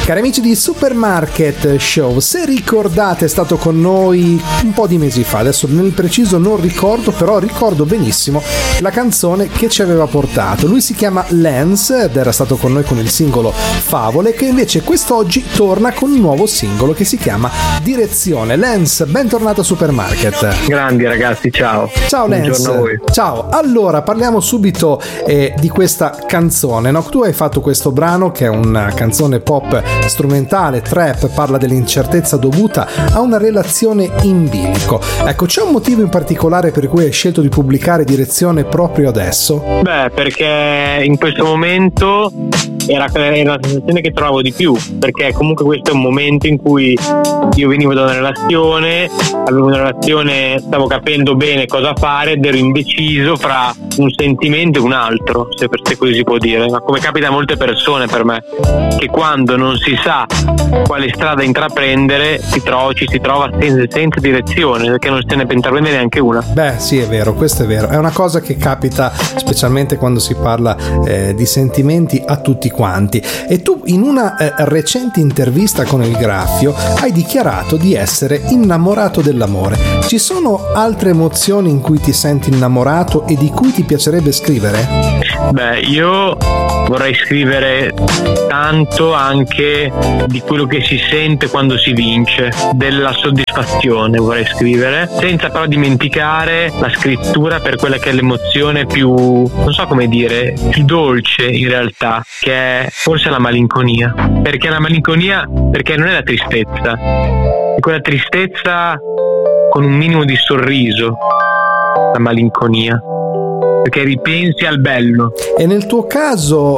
Cari amici di Supermarket Show, se ricordate è stato con noi un po' di mesi fa, adesso nel preciso non ricordo, però ricordo benissimo la canzone che ci aveva portato. Lui si chiama Lance ed era stato con noi con il singolo Favole, che invece quest'oggi torna con un nuovo singolo che si chiama Direzione. Lance, bentornato a Supermarket. Grandi ragazzi, ciao. Ciao Lance. Buongiorno a voi. Ciao, allora parliamo subito di questa canzone, no? Tu hai fatto questo brano che è una canzone pop strumentale, trap, parla dell'incertezza dovuta a una relazione in bilico. Ecco, c'è un motivo in particolare per cui hai scelto di pubblicare Direzione proprio adesso? Beh, perché in questo momento era la sensazione che trovavo di più, perché comunque questo è un momento in cui io venivo da una relazione, avevo una relazione, stavo capendo bene cosa fare ed ero indeciso fra un sentimento e un altro, se così si può dire, ma come capita a molte persone, per me, che quando non si sa quale strada intraprendere ci si trova senza direzione, perché non se ne può intraprendere neanche una. Beh sì, è vero, questo è vero, è una cosa che capita specialmente quando si parla di sentimenti a tutti quanti. E tu in una recente intervista con il Graffio hai dichiarato di essere innamorato dell'amore. Ci sono altre emozioni in cui ti senti innamorato e di cui ti piacerebbe scrivere? Beh, io vorrei scrivere tanto anche di quello che si sente quando si vince, della soddisfazione vorrei scrivere, senza però dimenticare la scrittura per quella che è l'emozione più, non so come dire, più dolce in realtà, che è forse la malinconia. Perché la malinconia, perché non è la tristezza, è quella tristezza con un minimo di sorriso, la malinconia, perché ripensi al bello. E nel tuo caso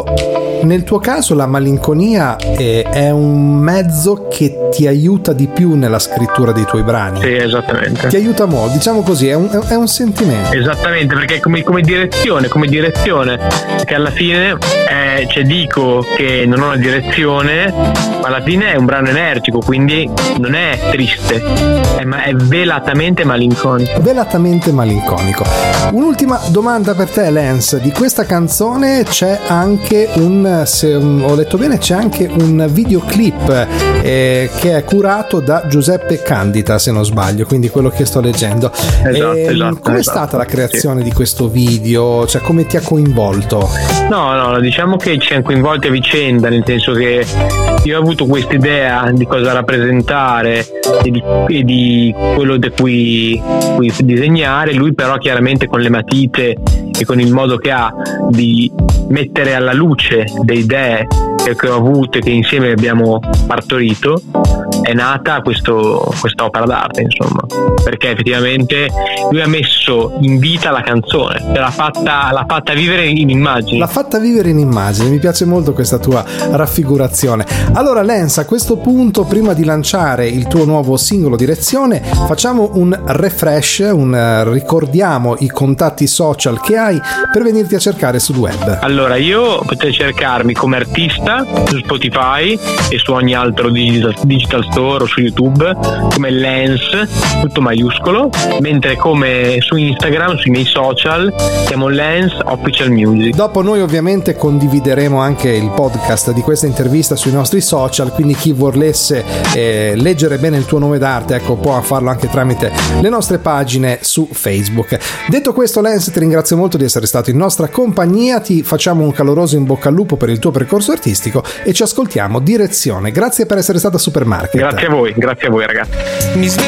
la malinconia è un mezzo che ti aiuta di più nella scrittura dei tuoi brani. Sì, esattamente. Ti aiuta molto, diciamo così, è un sentimento. Esattamente, perché come direzione, perché alla fine dico che non ho una direzione, ma alla fine è un brano energico, quindi non è triste, ma è velatamente malinconico. Velatamente malinconico. Un'ultima domanda per te, Lance. Di questa canzone c'è anche se ho letto bene, c'è anche un videoclip che è curato da Giuseppe Candita, se non sbaglio, quindi quello che sto leggendo. Esatto. Com'è stata la creazione di questo video? Cioè, come ti ha coinvolto? No, diciamo che ci siamo coinvolti a vicenda, nel senso che io ho avuto quest'idea di cosa rappresentare e di quello di cui disegnare, lui però chiaramente con le matite e con il modo che ha di mettere alla luce le idee che ho avuto e che insieme abbiamo partorito, è nata questa opera d'arte, insomma, perché effettivamente lui ha messo in vita la canzone, l'ha fatta vivere in immagini. L'ha fatta vivere in immagini, mi piace molto questa tua raffigurazione. Allora Lance, a questo punto, prima di lanciare il tuo nuovo singolo Direzione, facciamo un refresh, ricordiamo i contatti social che hai per venirti a cercare sul web. Allora, io potete cercarmi come artista su Spotify e su ogni altro digital store o su YouTube come Lance, tutto maiuscolo, mentre come su Instagram, sui miei social, siamo Lance Official Music. Dopo noi ovviamente condivideremo anche il podcast di questa intervista sui nostri social, quindi chi volesse leggere bene il tuo nome d'arte, ecco, può farlo anche tramite le nostre pagine su Facebook. Detto questo, Lance, ti ringrazio molto di essere stato in nostra compagnia, ti facciamo un caloroso in bocca al lupo per il tuo percorso artistico e ci ascoltiamo Direzione. Grazie per essere stata a Supermarket. Grazie a voi ragazzi.